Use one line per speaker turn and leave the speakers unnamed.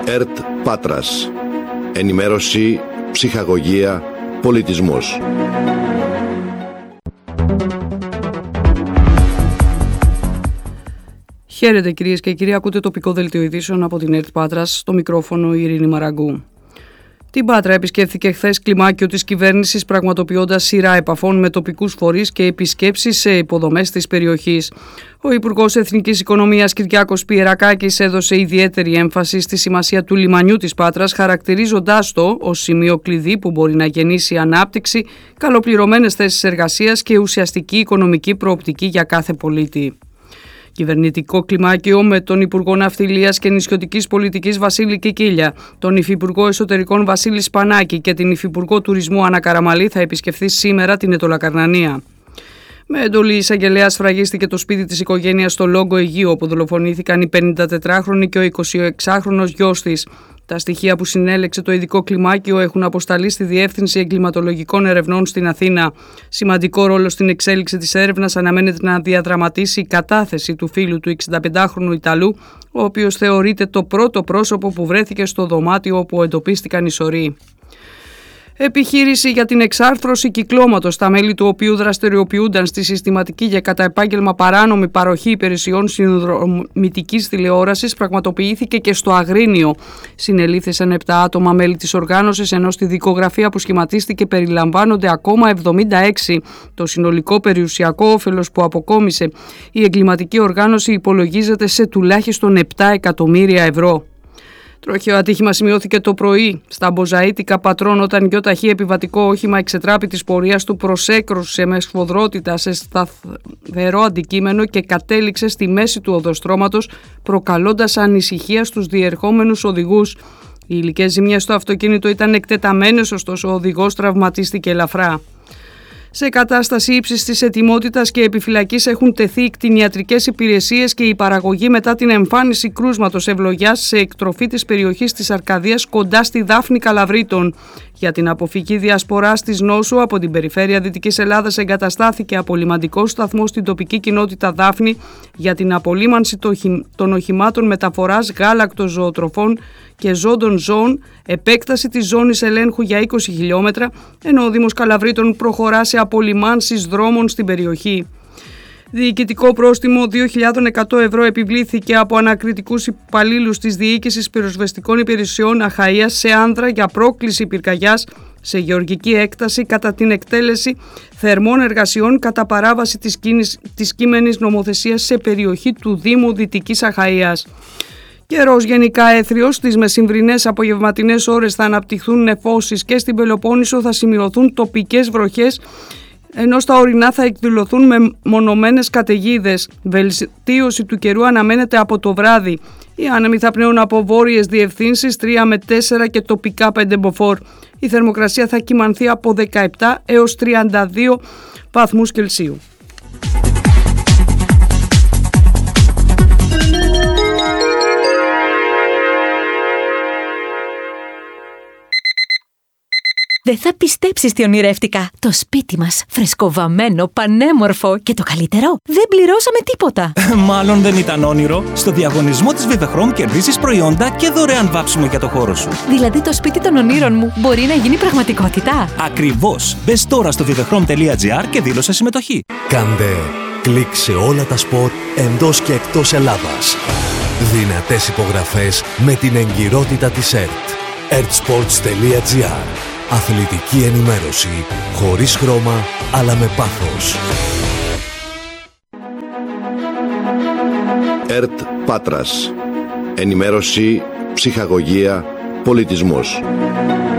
ΕΡΤ Πάτρας. Ενημέρωση, ψυχαγωγία, πολιτισμός.
Χαίρετε κυρίες και κύριοι, ακούτε τοπικό δελτίο ειδήσεων από την ΕΡΤ Πάτρας, στο μικρόφωνο η Ειρήνη Μαραγκού. Την Πάτρα επισκέφθηκε χθες κλιμάκιο της κυβέρνησης, πραγματοποιώντας σειρά επαφών με τοπικούς φορείς και επισκέψεις σε υποδομές της περιοχής. Ο Υπουργός Εθνικής Οικονομίας Κυριάκος Πιερακάκης έδωσε ιδιαίτερη έμφαση στη σημασία του λιμανιού της Πάτρας, χαρακτηρίζοντάς το ως σημείο κλειδί που μπορεί να γεννήσει ανάπτυξη, καλοπληρωμένες θέσεις εργασίας και ουσιαστική οικονομική προοπτική για κάθε πολίτη. Κυβερνητικό κλιμάκιο με τον Υπουργό Ναυτιλίας και Νησιωτικής Πολιτικής Βασίλη Κικίλια, τον Υφυπουργό Εσωτερικών Βασίλη Σπανάκη και την Υφυπουργό Τουρισμού Άννα Καραμαλή θα επισκεφθεί σήμερα την Αιτωλακαρνανία. Με εντολή εισαγγελέα σφραγίστηκε το σπίτι της οικογένειας στο Λόγκο Αιγείο, όπου δολοφονήθηκαν η 54χρονη και ο 26χρονος γιος της. Τα στοιχεία που συνέλεξε το ειδικό κλιμάκιο έχουν αποσταλεί στη Διεύθυνση Εγκληματολογικών Ερευνών στην Αθήνα. Σημαντικό ρόλο στην εξέλιξη της έρευνας αναμένεται να διαδραματίσει η κατάθεση του φίλου του 65χρονου Ιταλού, ο οποίος θεωρείται το πρώτο πρόσωπο που βρέθηκε στο δωμάτιο όπου εντοπίστηκαν οι σωροί. Επιχείρηση για την εξάρθρωση κυκλώματος, τα μέλη του οποίου δραστηριοποιούνταν στη συστηματική και κατά επάγγελμα παράνομη παροχή υπηρεσιών συνδρομητικής τηλεόρασης, πραγματοποιήθηκε και στο Αγρίνιο. Συνελήφθησαν 7 άτομα μέλη της οργάνωσης, ενώ στη δικογραφία που σχηματίστηκε περιλαμβάνονται ακόμα 76. Το συνολικό περιουσιακό όφελος που αποκόμισε η εγκληματική οργάνωση υπολογίζεται σε τουλάχιστον 7 εκατομμύρια ευρώ. Τροχαίο ατύχημα σημειώθηκε το πρωί στα Μποζαΐτικα Πατρών, όταν γιοταχή επιβατικό όχημα εξετράπη της πορείας του προσέκρουσε με σφοδρότητα σε σταθερό αντικείμενο και κατέληξε στη μέση του οδοστρώματος, προκαλώντας ανησυχία στους διερχόμενους οδηγούς. Οι υλικές ζημιές στο αυτοκίνητο ήταν εκτεταμένες, ωστόσο ο οδηγός τραυματίστηκε ελαφρά. Σε κατάσταση ύψης της ετοιμότητας και επιφυλακής έχουν τεθεί οι κτηνιατρικές υπηρεσίες και η παραγωγή μετά την εμφάνιση κρούσματος ευλογιάς σε εκτροφή της περιοχής της Αρκαδίας κοντά στη Δάφνη Καλαβρίτων. Για την αποφυγή διασποράς της νόσου από την περιφέρεια Δυτικής Ελλάδας εγκαταστάθηκε απολυμαντικός σταθμός στην τοπική κοινότητα Δάφνη για την απολύμανση των οχημάτων μεταφοράς γάλακτος ζωοτροφών και ζώντων ζώων, επέκταση της ζώνης ελέγχου για 20 χιλιόμετρα, ενώ ο Δήμος Καλαβρίτων προχωρά σε απολυμάνσεις δρόμων στην περιοχή. Διοικητικό πρόστιμο 2.100 ευρώ επιβλήθηκε από ανακριτικούς υπαλλήλους της Διοίκησης Πυροσβεστικών Υπηρεσιών Αχαΐας σε άνδρα για πρόκληση πυρκαγιάς σε γεωργική έκταση κατά την εκτέλεση θερμών εργασιών κατά παράβαση της κείμενης νομοθεσίας σε περιοχή του Δήμου Δυτικής Αχαΐας. Καιρός γενικά έθριος, στις μεσημβρινές απογευματινές ώρες θα αναπτυχθούν νεφώσεις και στην Πελοπόννησο θα σημειωθούν τοπικές βροχές, ενώ στα ορεινά θα εκδηλωθούν με μονομένες καταιγίδες. Βελτίωση του καιρού αναμένεται από το βράδυ. Οι άνεμοι θα πνέουν από βόρειες διευθύνσεις 3 με 4 και τοπικά 5 μποφόρ. Η θερμοκρασία θα κυμανθεί από 17 έως 32 βαθμούς Κελσίου.
Δεν θα πιστέψεις τι ονειρεύτηκα. Το σπίτι μας, φρεσκοβαμμένο, πανέμορφο και το καλύτερο, δεν πληρώσαμε τίποτα.
Μάλλον δεν ήταν όνειρο. Στο διαγωνισμό της Vivechrome κερδίζεις προϊόντα και δωρεάν βάψιμο για το χώρο σου.
Δηλαδή το σπίτι των ονείρων μου μπορεί να γίνει πραγματικότητα.
Ακριβώς. Μπες τώρα στο vivechrome.gr και δήλωσε συμμετοχή.
Κάντε κλικ σε όλα τα σποτ εντός και εκτός Ελλάδας. Δυνατές υπογραφές με την εγκυρότητα της ΕΡΤ. ertsports.gr. Αθλητική ενημέρωση, χωρίς χρώμα, αλλά με πάθος.
ΕΡΤ Πάτρας. Ενημέρωση, ψυχαγωγία, πολιτισμός.